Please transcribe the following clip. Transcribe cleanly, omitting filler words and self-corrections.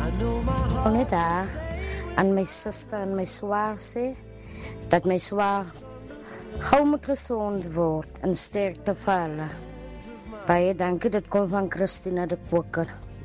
Net daar aan my suster en my swaar sê dat my swaar gou moet gesond word en sterk te val. Baie dankie, dit kom van Christina de Koker.